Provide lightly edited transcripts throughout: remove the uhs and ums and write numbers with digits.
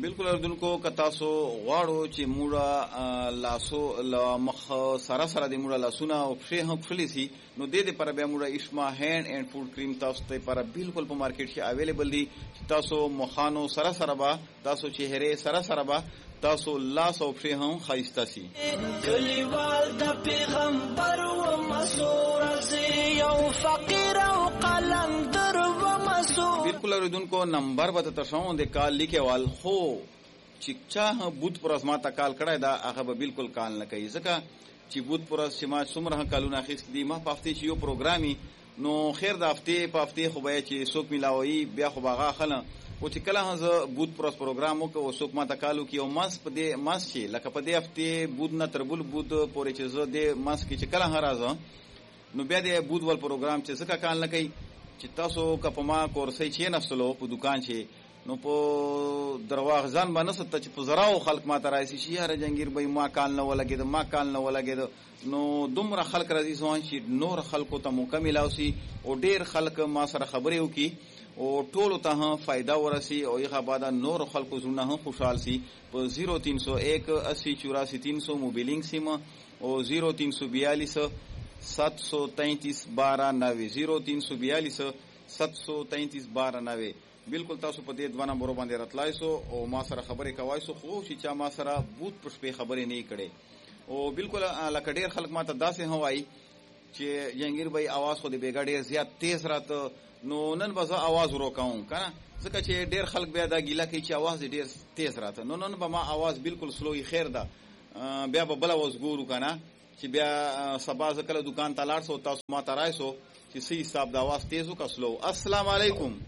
بالکل اردوونکو کتا سو غواړو چې موړه لاسو مخ سره سره د موړه لاسونه او پښې هم خپلې سي نو د دې پر بیا موړه اشما هاند اینڈ فود کریم تاسو ته پر بالکل په مارکیټ کې اویلیبل دي. تاسو مخانو سره سره با تاسو چهره سره سره با تاسو لاس او پښې هم خایسته سي. کلیوال د پیغمبر و مسور یو فقیر او قلندر و مسور. بالکل اردوونکو نمبر به تاسو د کال لیکوال خو چې چا بوت پر ازما تا کال کړای دا هغه به بالکل کال نه کوي ځکه چې بوت پر از چې ما څومره کالونه اخیست دي ما په هفته چې یو پروګرامي نو خیر د هفته په هفته خو به چې څوک ملاوي بیا خو باغه خلک او چې کله هغه بوت پر پروګرام وکړو څوک ما تکالو کې او ماس په دې ماس چې لکه په دې هفته بوت نه تر بل بوت پورې چې زه دې ماس کې چې کله هرازه نو بیا دې بوت ول پروګرام چې څه کال نه کوي چې تاسو کپما کورسې چې نفسلو په دکان چې نو په درواغ ځان باندې ست چې په زراو خلک ما ترایسي شي هر جنگیر به ما کال نه ولګید ما کال نه ولګید نو دومره خلک راځي ځوان شي نور خلکو ته مکمل اوسي او ډیر خلک ما سره خبرې وکي او ټولو ته فائدہ ورسي او یغه بعد نور خلکو زونه هم خوشحال سي په 0301 80 84 300 موبایلینګ سیم او 0342 733 1290 0342 733 1290 بالکل تاسو په دې دوه نمبر باندې راتلای سو او ما سره خبرې کوای سو خو چې چا ما سره بوت پښې خبرې نه کړي او بالکل لکه ډیر خلک ماته داسې هوای چې جنگیر بھائی आवाज خو دې بیګا ډیر زیات تیز راته نو نن به زه आवाज وروکاوم کنه ځکه چې ډیر خلک بیا دا ګیله کوي چې आवाज ډیر تیز راته نو نن به ما आवाज بالکل سلوې خیر ده بیا به بل आवाज ګورو کنه چې بیا سبا ځکه دکان ته لاړ سو تاسو ما ته راځو چې سي حساب د आवाज تیزو کا سلو. السلام علیکم.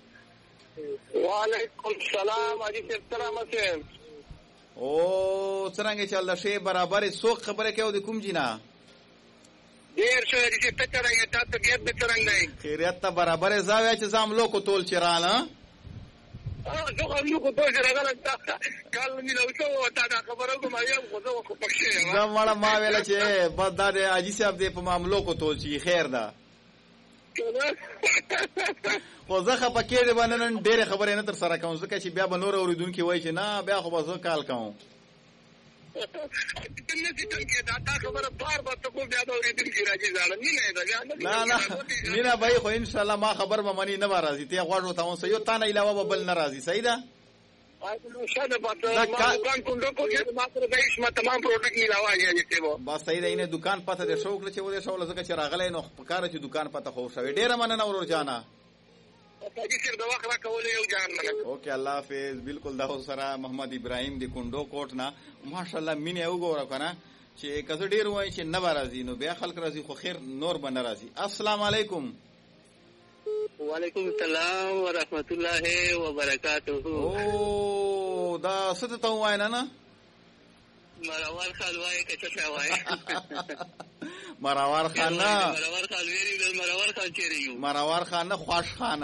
وعلیکم السلام. اجي سلام حسین او څنګه چل دا شی برابر سوق خبره کوي د کوم جنا ډیر شو چې ته څنګه تاسو کې د څنګه خیریت ته برابر زاویا چې زام لوکو تول چرانه زه هم یو کوته راغله کال می نو څو تا دا خبره کوم یم خو زه خو پښې دا مړه ما ویل چې بس دا د اجي صاحب د په معاملو کو تول شي خیر ده خو زه خپه کېږم باندې نن ډېرې خبرې نه تر سره کوم ځکه چې بیا به نور اوریدونکي وایي چې نه بیا خو به زه کال کوم نه نه مینه بھائی خو ان شاء الله ما خبر به منی نه راځي ته غواړو تاسو یو تانه علاوه به بل نه راځي صحیح ده تمام پروډکټ ملاوه بس صحیح ده اینه دکان پته د شوق لچې و د شوق لزکه چې راغلی نو په کار چې دکان پته خو شوی ډیره مننه ورور جانا اوکے الله حافظ. بالکل دا سره محمد ابراهیم دی کندو کوټ نه ماشاءالله مینه وګوره کنه چې کزه ډیر وای چې نه راځي نو بیا خلک راځي خو خیر نور به ناراضي. السلام علیکم. وعلیکم السلام ورحمت الله وبرکاته. او دا ست ته وای نه مراوار خان وای کچا وای مراوار خان نه مراوار خان ویری مراوار خان چیرې مراوار خان نه خوش خان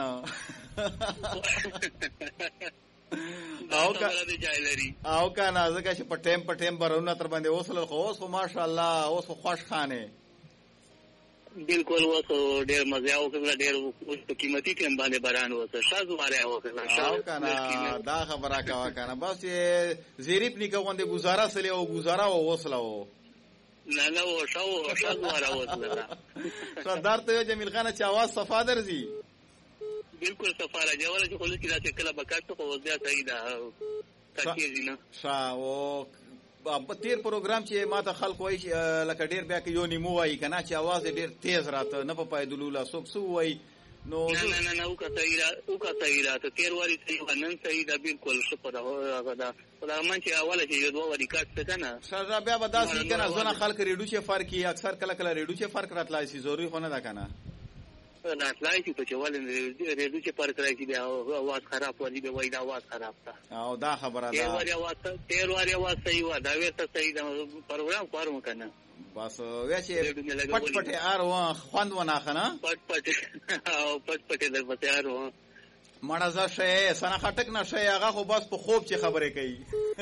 او کنه ځکه چې په ټیم برونه تر باندې وصل خو اوس ماشاءالله اوس خوش خانه بالکل وو ډیر مزه او ډیر قیمتي ټیم باندې باران وته شازو ماره او کنه دا خبره کا کنه بس زیریپ نیکه غونډه گزاره سلی او گزاره او وصلو نه نه و شازو ماره وصله سردار ته جمیل خان چې आवाज صفا درځي بالکل صفا راځي ولا چې خلک دا چې کله بکاټ خو بیا صحیح ده تکیه نه شاو په تیر پروګرام چې ما ته خلک وایي لکه ډیر بیا کې یو نیمو وایي کنه چې आवाज ډیر تیز راته نه په پایدلولا څوک سو وایي نو نه او کا صحیح راته تیر واری صحیح ونن صحیح ده بالکل شپه ده خدای من چې اوله چې دوه واری کاټ کنه سره بیا به داسې کنه زونه خلک ریډو چې فرق اکثر کله ریډو چې فرق راتلای شي ضروري خو نه ده کنه راتلای شي چې ولې ریډو چې فرق راځي بیا आवाज خراب وایي به وایي دا आवाज خراب ده او دا خبره ده تیر واری आवाज صحیح و دا وې ته صحیح ده پروګرام کوم کنه بس ویا چې پټ ار خوند ونه خنه پټ در پته ار مړه ځه شي سنا خټک نشه هغه خو بس په خوب چې خبرې کوي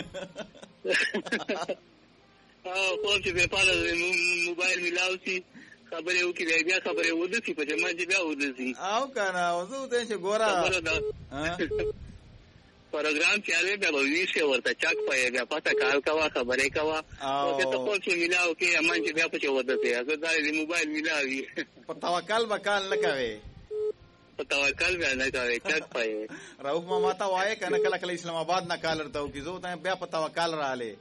او چې په پاله موبایل ملاوي خبرې وکي بیا خبرې ودسي په جمع دي بیا ودسي او کنه اوزو ته چې ګورا پروګرام چالو بیا به ویشه ورته چک پي بیا پته کال کوا خبرې کوا او ته خپل څه ملاو کې امان چې بیا په چوته ته هغه د موبایل ملاوي په توکل وکال نه کوي په توکل بیا نه کوي چک پي رؤف ماما ته وایي کنه کله کله اسلام آباد نه کال ورته او کیزو ته بیا په توکل رااله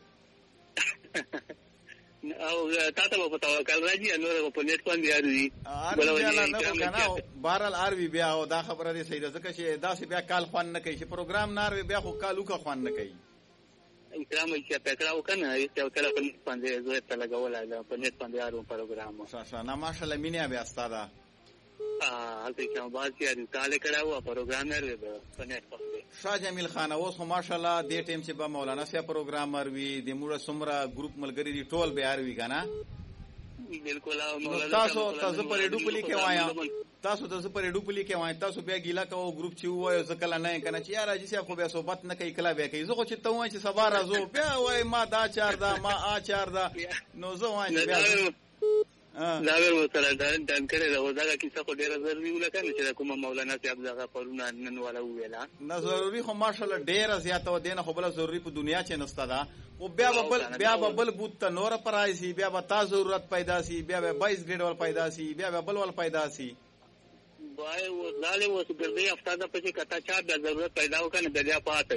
او تاسو په توکل راځي نو په نیټ باندې راځي بلونه بهرال اروي بیا او دا خبره دي صحیح ده ځکه چې دا بیا کال خوان نه کوي چې پروګرام ناروي بیا خو کالو کا خوان نه کوي اکرام چې پکړاو کنه یو کله په نیټ باندې زه ته لګول په نیټ باندې اړو پروګرام شاشه نه ماشاءالله مینه بیا استاده هلته کوم باسي اړ کال کړهو پروګرام لري په نیټ باندې شاه جمیل خان اوس خو ماشاءالله دې ټیم چې به مولانا سي پروګرامر وي د موږ سمرا ګروپ ملګری دي ټول به اروي کنه بالکل تاسو پر ډوپلی کې وایا تاسو پر ډوپلی کې وایا تاسو بیا ګیلا کوو ګروپ چې وایو ځکه نه کنه چې یار اجي خو بیا صحبت نه کوي کله بیا کوي زه خو چې ته وای چې سبا راځو بیا وای ما دا چار دا ما ا چار دا نو زه وای بیا دا ور سره دان کړي دا وځه کیسه خو ډیره ضروري ولکه چې کوم مولانا صاحب دغه پرونه نن والا ویلا نه ضروري خو ماشاءالله ډیره زیاته و دینه خو بل ضروري په دنیا کې نستا دا او بیا بل بوت ته نور پرایسي بیا به تا ضرورت پیدا سي بیا به 22 ګریډ ول پیدا سي بیا به بل ول پیدا سي وای و داله و ګرځي افتاده پچې کتا چا د ضرورت پیدا وکنه بیا پاتې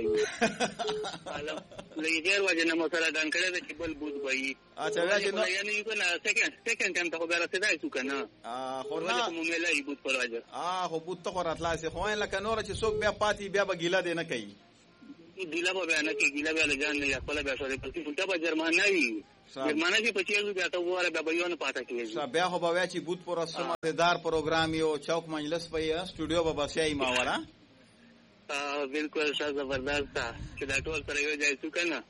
لګیر وجه مو سره دان کړي چې بل بوت وای اچھا راځي نو یعنی یو کنه سیکنډ ټایم ته خو راځي دا څه کنه خو نه مو ملای بوت پر راځي خو بوت ته راتلاسي خو لکه نور چې څوک بیا پاتې بیا به ګیلا دی نه کوي ګیلا به نه کوي ګیلا به ځان نه خپل بیا سره په څه په جرمانه وي جرمانه چې پچې بیا ته وره بیا یو نه پاتې کیږي بیا خو به چې بوت پر سمدار پروګرام یو چوک مجلس په سټوډیو به بسای ما ولا بالکل ښه زبردست چې دا ټول سره یو ځای څو کنه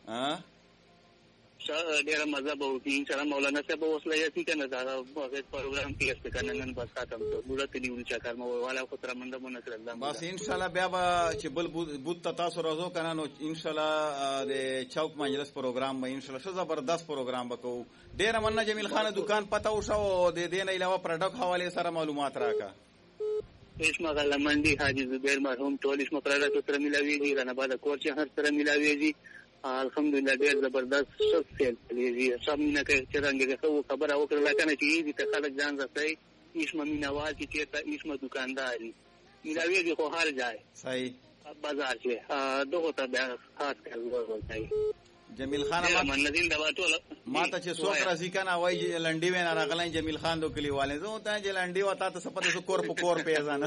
ډېر مزه به وکړي انشاءالله مولانا صاحب اوسله یې کنه دا پروګرام کې است کنه نن بس ختم شو ضرورت دی چې کار مو والا خو تر منډه مونږ کړل بس انشاءالله بیا به چې بل بوت تاسو راځو کنه نو انشاءالله د چوک مجلس پروګرام به انشاءالله څه زبردست پروګرام وکړو ډېر مننه جمیل خان دکان پته وشو د دې نه علاوه پروډکټ حواله سره معلومات راکا اسمه غلا منډي حاجی زبیر مرحوم ټول اسمه پروډکټ سره ملاويږي رانه بعد کورچ هر سره ملاويږي الحمدلله ډېر زبردست سیل دی سمینه کې چې څنګه خبره وکړه کنه چې دې ته خلک ځان رسي اسمه مینوال چې ته اسمه دکانداري ملاويږي خو هر ځای صحیح بازار کې دغه ته بیا خاص کار ورته جمیل خان ما ته چې څوک راځي کنه وای لنډي وین راغلی جمیل خان دو کلیواله زه ته چې لنډي وتا ته سپته سو کور په کور پیژانه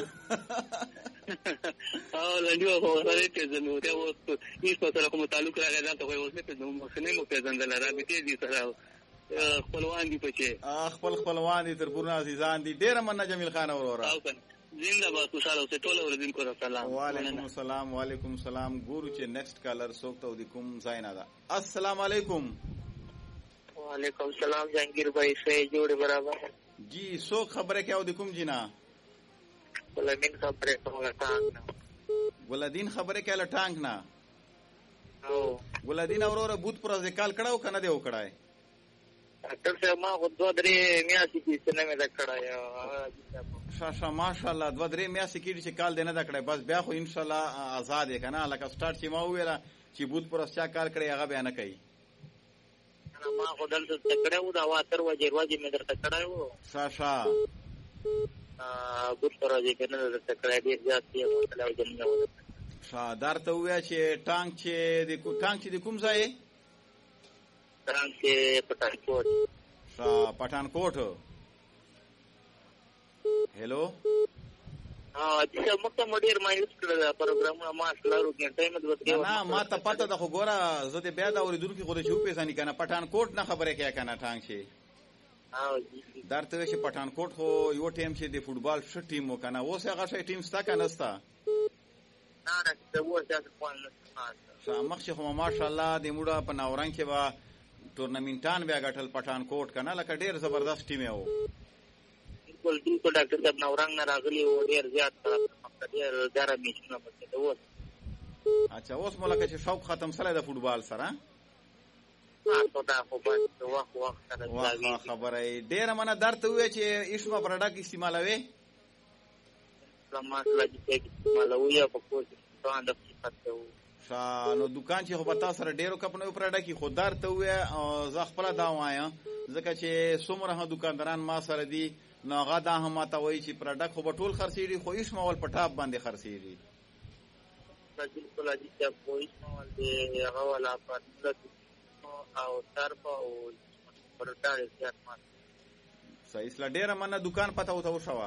او لنډي هو سره ته زمو ته اوس هیڅ سره کوم تعلق راغی دا ته اوس نه نو مخنه مو پیژندل رابطه دي سره خپلوان دي پچې خپلوان دي تربورنا عزیزان دي ډیر مننه جمیل خان اورورا زنده باد خوشاله اوسه ټول ورځین کو سلام وعلیکم السلام وعلیکم السلام ګورو چې نیکسٹ کالر څوک ته د کوم زینا ده السلام علیکم وعلیکم السلام جهانگیر بھائی سے جوڑ برابر جی څوک خبره کوي د کوم جنا ولدین خبره کوي ټانګ ولدین خبره کوي ټانګ نه او ولدین اورور بوت پر ځکال کړهو کنه دی وکړای ډاکټر صاحب ما خو دوه درې میاشتې کې څنګه مې کړای شاشه ماشاءالله دوه درې میاشتې کې چې کال دینه دا کړای بس بیا خو ان شاء الله آزاد یې کنه لکه سٹارټ چې ما ویلا چې بوت پر اسیا کال کړی هغه بیان کوي ما خو دلته تکړه و دا واتر وجه مې درته کړای و شاشه بوت پر راځي کنه درته کړای ډیر زیات یې مطلب جننه و شادار ته ویا چې ټانګ چې د کوم ځای ټانګ چې پټانکوټ هلو چې مکه مډیر مایوس کړل پروګرام ما سلارو کې ټایم د وخت نه ما ته پته د خو ګوره زه د بیا دا اوریدونکو کې خو د شو پیژنې کنه پټانکوټ نه خبره کوي کنه ټانګ شي درته چې پټانکوټ خو یو ټیم چې د فوټبال ش ټیم وکنه اوس هغه شي ټیم ستا کنه ستا نه څه وځه ځکه مخ خو ماشاءالله د موډه په ناورنګ کې با ټورنمنټان بیا غټل پټانکوټ کنه لکه ډیر زبردست ټیم و بالکل ډاکټر صاحب ناورنګ نه راغلی و ډیر زیات ډیر ډیر میچونه پکې و اچھا اوس ملکه چې شوق ختم سره د فوټبال سره دا خو بس وخت سره خبره ډیر منه درته وې چې اسمه پروډکټ استعمالوي سماسله چې استعمالوي په کوڅه باندې پاتې و نو دکان چې خو به تا سره ډېرو کپنو پرډه کې خوددار ته ووایه او زه خپله دا وایم ځکه چې څومره دکانداران ما سره دي نو هغه دا هم ماته وایي چې پرډک خو به ټول خرڅېږي خو هېڅ مول په ټاپ باندې خرڅېږي. بالکل حاجي صاحب خو هېڅ مول د هغه والا فارموله او طرف او پرډه ډېر زیات مال صحیح سله ډېره مننه دکان پته ورته وښوه.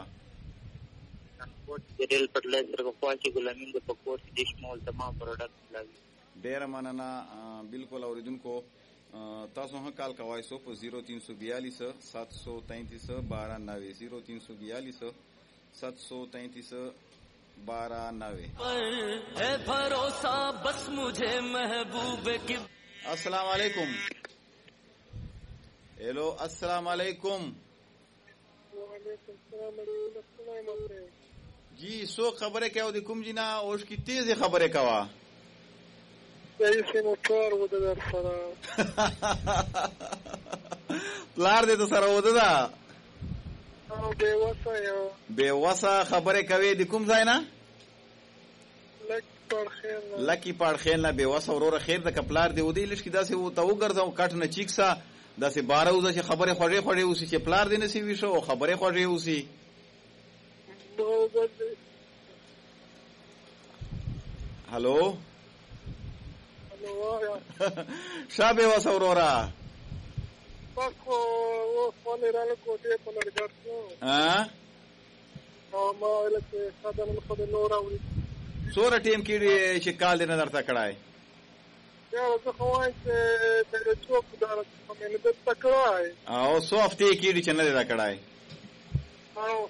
ریل پټلای سره خوا کې ګلامین د پکور کې دیش مول تمام پروډکټ لاګي. ډېره مننه بالکل اوریدونکو تاسو هم کال کوای سو په 0342 733 1290 0342 733 1290. है भरोसा बस मुझे महबूब की. अस्सलाम वालेकुम. हेलो अस्सलाम वालेकुम. जी सो खबरें क्या होती कुम जी ना और उसकी तेज खबरें कवा موټر وده در سره پلار دې ته سره وده ده او بېوسه یم. بېوسه خبرې کوې د کوم ځای نه؟ لکي پاړخېل نه بېوسه وروره خیر ده که پلار دې ودی لږ کې داسې ورته وګرځه کټ نه چیک سه داسې باره وځه چې خبرې خوږې خوږې اوسي چې پلار دې نسي ویښه او خبرې خوږې اوسي. هلو شا بېوسه وروره بس خو اوس ولې راله کوټې په لرګر شو او ما ویله چې ښه ده نن خو دې نور اوري. څومره ټیم کېږي چې کال دې نه درته کړی؟ یاره زه خو وایم چې د څوک داره مې نه درته کړی او څو هفتې کېږي چې نه دې ده کړی؟ او